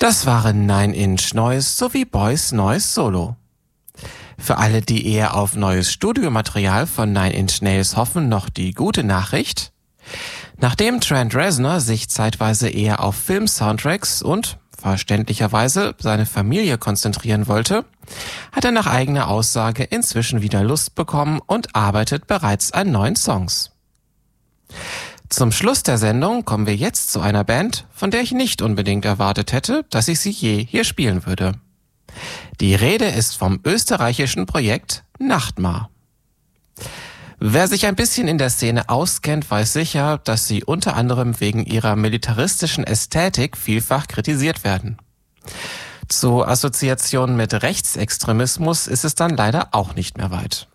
Das waren Nine Inch Noise sowie Boys Noise Solo. Für alle, die eher auf neues Studiomaterial von Nine Inch Nails hoffen, noch die gute Nachricht. Nachdem Trent Reznor sich zeitweise eher auf Film-Soundtracks und verständlicherweise seine Familie konzentrieren wollte, hat er nach eigener Aussage inzwischen wieder Lust bekommen und arbeitet bereits an neuen Songs. Zum Schluss der Sendung kommen wir jetzt zu einer Band, von der ich nicht unbedingt erwartet hätte, dass ich sie je hier spielen würde. Die Rede ist vom österreichischen Projekt Nachtmar. Wer sich ein bisschen in der Szene auskennt, weiß sicher, dass sie unter anderem wegen ihrer militaristischen Ästhetik vielfach kritisiert werden. Zu Assoziationen mit Rechtsextremismus ist es dann leider auch nicht mehr weit.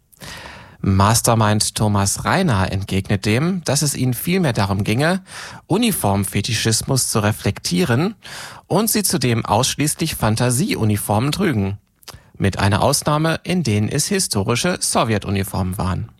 Mastermind Thomas Reiner entgegnet dem, dass es ihnen vielmehr darum ginge, Uniformfetischismus zu reflektieren und sie zudem ausschließlich Fantasieuniformen trügen. Mit einer Ausnahme, in denen es historische Sowjetuniformen waren.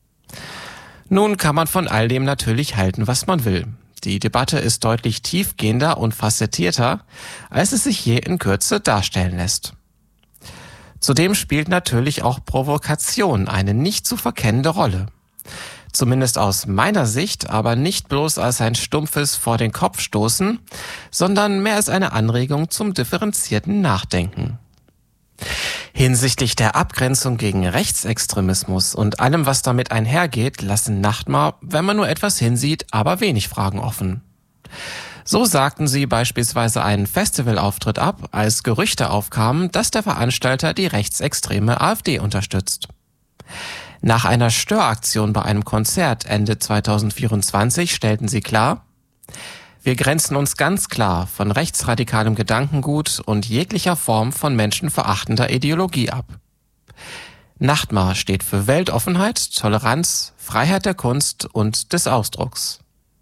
Nun kann man von all dem natürlich halten, was man will. Die Debatte ist deutlich tiefgehender und facettierter, als es sich je in Kürze darstellen lässt. Zudem spielt natürlich auch Provokation eine nicht zu verkennende Rolle. Zumindest aus meiner Sicht, aber nicht bloß als ein stumpfes Vor den Kopf stoßen, sondern mehr als eine Anregung zum differenzierten Nachdenken. Hinsichtlich der Abgrenzung gegen Rechtsextremismus und allem, was damit einhergeht, lassen Nachtmar, wenn man nur etwas hinsieht, aber wenig Fragen offen. So sagten sie beispielsweise einen Festivalauftritt ab, als Gerüchte aufkamen, dass der Veranstalter die rechtsextreme AfD unterstützt. Nach einer Störaktion bei einem Konzert Ende 2024 stellten sie klar: Wir grenzen uns ganz klar von rechtsradikalem Gedankengut und jeglicher Form von menschenverachtender Ideologie ab. Nachtmar steht für Weltoffenheit, Toleranz, Freiheit der Kunst und des Ausdrucks.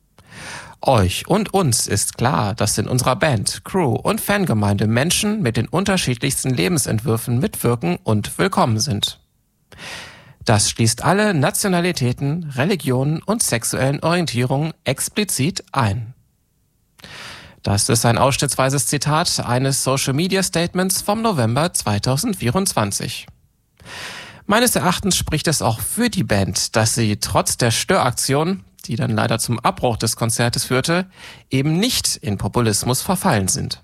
Euch und uns ist klar, dass in unserer Band, Crew und Fangemeinde Menschen mit den unterschiedlichsten Lebensentwürfen mitwirken und willkommen sind. Das schließt alle Nationalitäten, Religionen und sexuellen Orientierungen explizit ein. Das ist ein ausschnittsweises Zitat eines Social-Media-Statements vom November 2024. Meines Erachtens spricht es auch für die Band, dass sie trotz der Störaktion, die dann leider zum Abbruch des Konzertes führte, eben nicht in Populismus verfallen sind.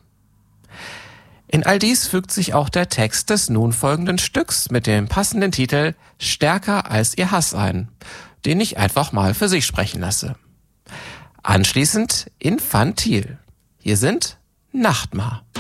In all dies fügt sich auch der Text des nun folgenden Stücks mit dem passenden Titel »Stärker als ihr Hass« ein, den ich einfach mal für sich sprechen lasse. Anschließend Infantil. Hier sind Nachtmar.